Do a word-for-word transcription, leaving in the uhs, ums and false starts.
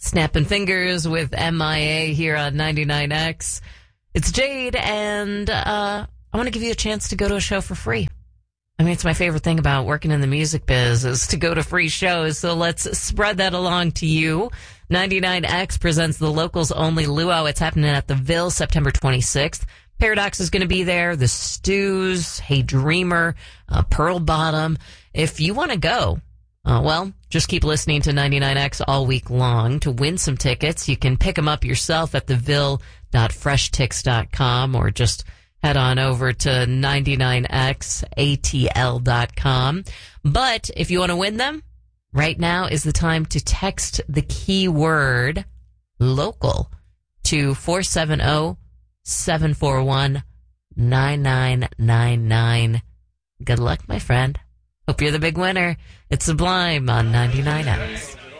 Snapping fingers with M I A here on ninety-nine X. It's Jade, and uh, I want to give you a chance to go to a show for free. I mean, it's my favorite thing about working in the music biz is to go to free shows, so let's spread that along to you. ninety-nine X presents the Locals Only Luau. It's happening at the Ville September twenty-sixth. Paradox is going to be there, the Stews, Hey Dreamer, uh, Pearl Bottom. If you want to go, uh, well, just keep listening to ninety-nine X all week long to win some tickets. You can pick them up yourself at the ville dot fresh tix dot com or just head on over to ninety-nine x a t l dot com. But if you want to win them, right now is the time to text the keyword local to four seven zero, seven four one, nine nine nine nine. Good luck, my friend. Hope you're the big winner. It's Sublime on ninety-nine X.